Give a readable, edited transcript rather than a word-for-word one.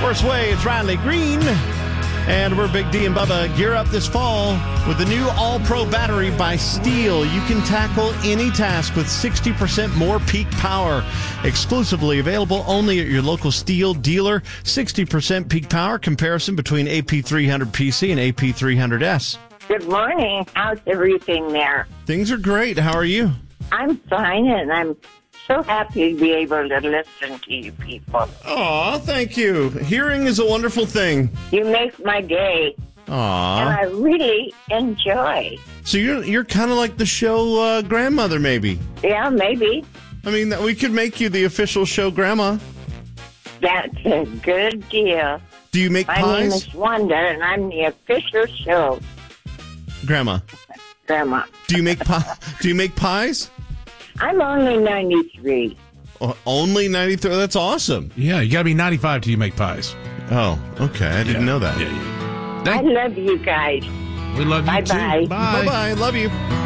Force Way, it's Riley Green. And we're Big D and Bubba. Gear up this fall with the new All-Pro battery by Steel. You can tackle any task with 60% more peak power. Exclusively available only at your local Steel dealer. 60% peak power comparison between AP300PC and AP300S. Good morning. How's everything there? Things are great. How are you? I'm fine, and I'm so happy to be able to listen to you people. Aw, thank you. Hearing is a wonderful thing. You make my day. Aw. And I really enjoy. So you're kind of like the show grandmother, maybe? Yeah, maybe. I mean, we could make you the official show grandma. That's a good deal. Do you make My pies? name is Wanda, and I'm the official show Grandma. grandma. Do you make Do you make pies? I'm only 93. Oh, only 93? That's awesome. Yeah, you got to be 95 till you make pies. Oh, okay. I didn't know that. Yeah. I love you guys. We love you Bye-bye. too. Bye. Bye-bye. Love you.